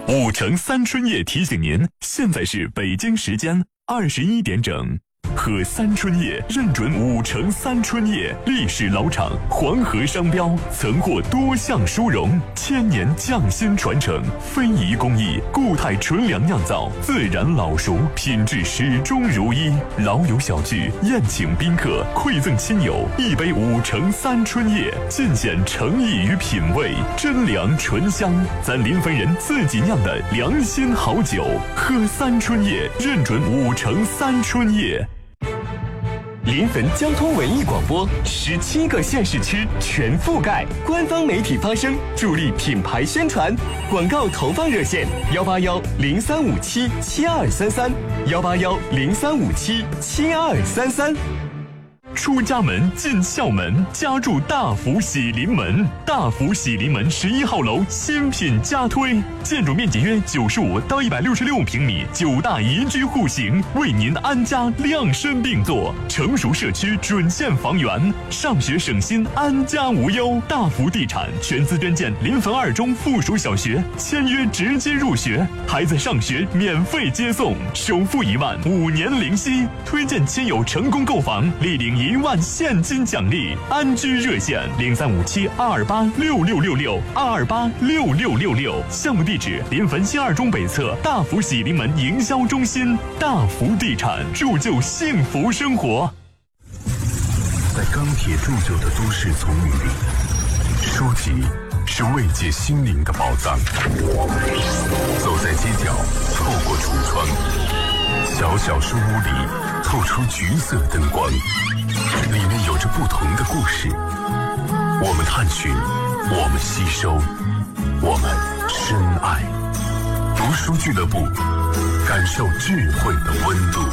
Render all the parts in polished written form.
5城3春夜提醒您，现在是北京时间21点整。和三春叶认准5城3春叶历史老厂，黄河商标，曾获多项殊荣，1000年匠心传承，非遗工艺，固态纯粮酿造，自然老熟，品质始终如一。老友小聚，宴请宾客，馈赠亲友，一杯5城3春叶，尽显诚意与品味，真粮醇香，咱临汾人自己酿的良心好酒。喝三春叶，认准5城3春叶。 临汾交通文艺广播17个县市区全覆盖，官方媒体发声，助力品牌宣传。广告投放热线：181-0357-7233，181-0357-7233。 出家门进校门，家住大福喜临门。大福喜临门11号楼新品加推，建筑面积约95到166平米，9大宜居户型，为您安家量身定做。成熟社区准县房源，上学省心，安家无忧。大福地产全资捐建临汾2中附属小学，签约直接入学，孩子上学免费接送，首付1万，5年零息。推荐亲友成功购房，立领1万现金奖励。安居热线0357-228-6666，228-6666。项目地址：临汾新2中北侧大福喜临门营销中心。大福地产，铸就幸福生活。 在钢铁铸就的都市丛林里，书籍是慰藉心灵的宝藏。走在街角，透过橱窗，小小书屋里透出橘色灯光，里面有着不同的故事。我们探寻，我们吸收，我们深爱。读书俱乐部，感受智慧的温度。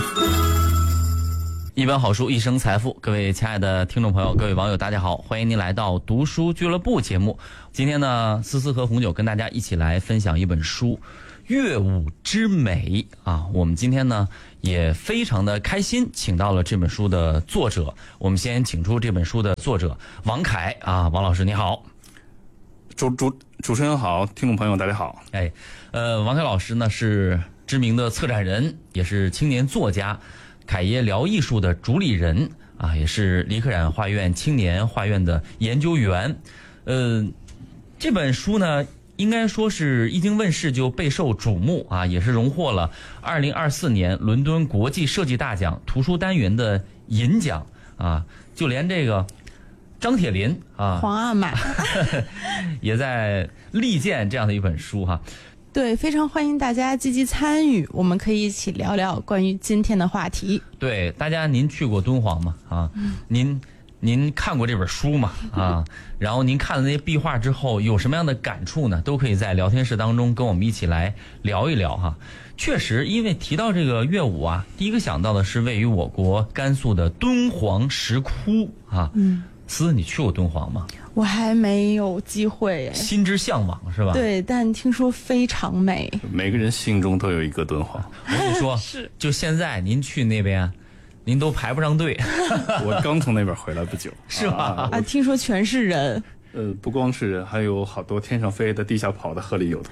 一本好书，一生财富。各位亲爱的听众朋友，各位网友，大家好，欢迎您来到读书俱乐部节目。今天呢，思思和红酒跟大家一起来分享一本书《乐舞之美》啊。我们今天呢也非常的开心，请到了这本书的作者。我们先请出这本书的作者王凯啊，王老师你好。 主持人好，听众朋友大家好。 王凯老师呢是知名的策展人，也是青年作家，凯耶聊艺术的主理人啊，也是李可染画院青年画院的研究员。这本书呢应该说是一经问世就备受瞩目啊，也是荣获了2024年伦敦国际设计大奖图书单元的银奖啊，就连这个张铁林啊， 皇阿玛也在力荐这样的一本书哈。 对，非常欢迎大家积极参与，我们可以一起聊聊关于今天的话题。 对，大家您去过敦煌吗？啊，您看过这本书吗？啊，然后您看了那些壁画之后有什么样的感触呢？都可以在聊天室当中跟我们一起来聊一聊哈。确实，因为提到这个乐舞啊，第一个想到的是位于我国甘肃的敦煌石窟啊。思，你去过敦煌吗？ 我还没有机会， 心之向往是吧？ 对，但听说非常美。 每个人心中都有一个敦煌。 我跟你说，就现在您去那边，您都排不上队。 我刚从那边回来不久， 是吧？ 听说全是人。 不光是人，还有好多天上飞的、地下跑的、河里游的。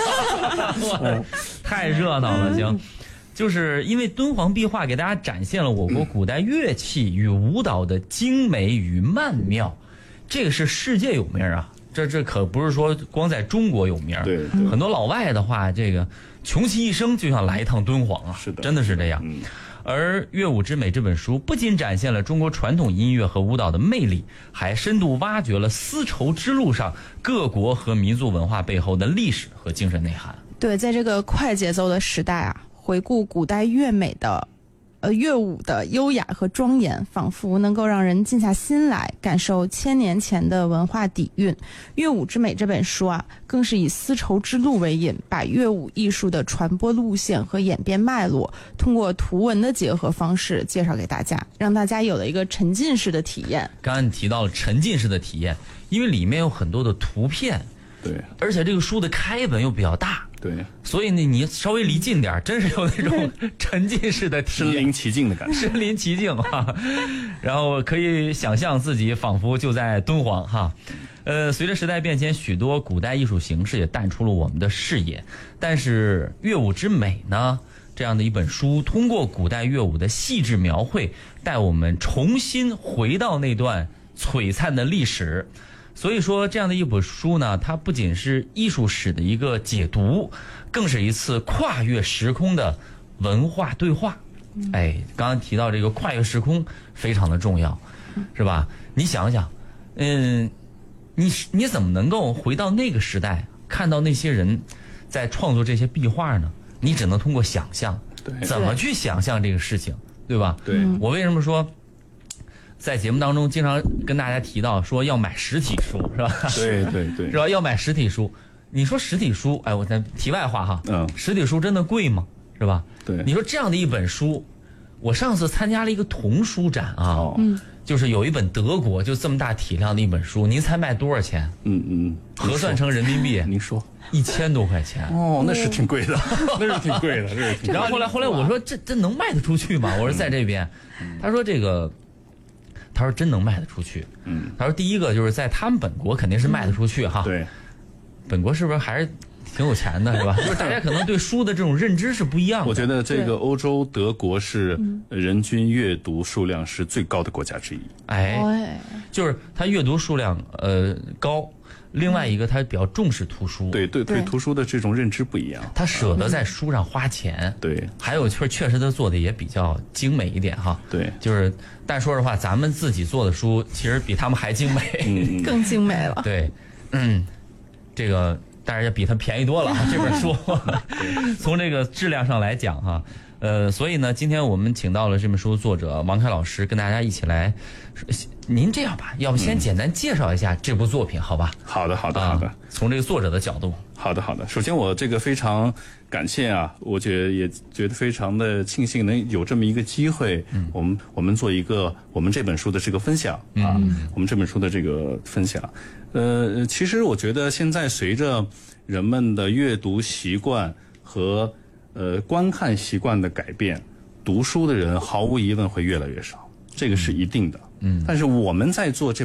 太热闹了，行。就是因为敦煌壁画给大家展现了我国古代乐器与舞蹈的精美与曼妙，这个是世界有名啊！这可不是说光在中国有名， 对， 很多老外的话，这个穷其一生就想来一趟敦煌啊！ 是的， 真的是这样。而《乐舞之美》这本书不仅展现了中国传统音乐和舞蹈的魅力，还深度挖掘了丝绸之路上各国和民族文化背后的历史和精神内涵。 对，在这个快节奏的时代啊，回顾古代乐美的乐舞的优雅和庄严，仿佛能够让人静下心来感受1000年前的文化底蕴。《乐舞之美》这本书啊，更是以丝绸之路为引，把乐舞艺术的传播路线和演变脉络通过图文的结合方式介绍给大家，让大家有了一个沉浸式的体验。 刚刚你提到了沉浸式的体验，因为里面有很多的图片， 对， 而且这个书的开本又比较大， 对， 所以呢，你稍微离近点，真是有那种沉浸式的体验， 身临其境的感觉， 身临其境啊，然后可以想象自己仿佛就在敦煌哈。 随着时代变迁，许多古代艺术形式也淡出了我们的视野。但是《乐舞之美》呢，这样的一本书，通过古代乐舞的细致描绘，带我们重新回到那段璀璨的历史。所以说，这样的一本书呢，它不仅是艺术史的一个解读，更是一次跨越时空的文化对话。哎，刚刚提到这个跨越时空非常的重要，是吧？你想想，你怎么能够回到那个时代，看到那些人在创作这些壁画呢？你只能通过想象，怎么去想象这个事情，对吧？ 对， 我为什么说在节目当中经常跟大家提到说要买实体书，是吧？ 对对对， 是吧？要买实体书。你说实体书，哎，我在题外话哈，实体书真的贵吗？是吧？ 对， 你说这样的一本书，我上次参加了一个童书展啊，就是有一本德国就这么大体量的一本书，您猜卖多少钱？核算成人民币， 您说 1000多块钱。 哦，那是挺贵的，那是挺贵的，这是挺贵的。 然后后来我说这能卖得出去吗？我说在这边，他说他说真能卖得出去。他说第一个就是在他们本国肯定是卖得出去哈。 对， 本国是不是还是挺有钱的，是吧？就是大家可能对书的这种认知是不一样的。 我觉得这个欧洲德国是人均阅读数量是最高的国家之一。 哎，就是它阅读数量高，另外一个它比较重视图书。 对图书的这种认知不一样， 他舍得在书上花钱。 对， 还有确实他做的也比较精美一点哈。 对， 就是但说实话，咱们自己做的书其实比他们还精美， 更精美了。 对，这个当然也比它便宜多了这本书。从这个质量上来讲哈，所以呢，今天我们请到了这本书的作者王凯老师，跟大家一起来。您这样吧，要不先简单介绍一下这部作品，好吧？ 好的。 从这个作者的角度。 好的。首先，我这个非常感谢啊，我也觉得非常的庆幸能有这么一个机会，我们做一个我们这本书的这个分享啊，我们这本书的这个分享。其实我觉得现在随着人们的阅读习惯和观看习惯的改变，读书的人毫无疑问会越来越少，这个是一定的。但是我们在做这